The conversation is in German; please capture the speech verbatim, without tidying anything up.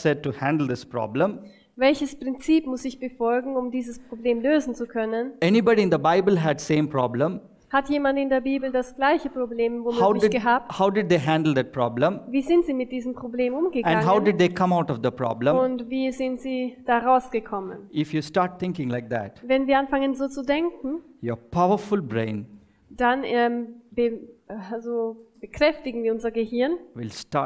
said to handle this problem? Welches Prinzip muss ich befolgen, um dieses Problem lösen zu können? Anybody in the Bible had same problem? Hat jemand in der Bibel das gleiche Problem How womöglich did, gehabt? how did they handle that problem? Wie sind sie mit diesem Problem And how umgegangen? did they come out of the problem? Und wie sind sie da rausgekommen? If you start thinking like that, Wenn wir anfangen so zu denken, your powerful brain dann ähm, be also bekräftigen wir unser Gehirn will start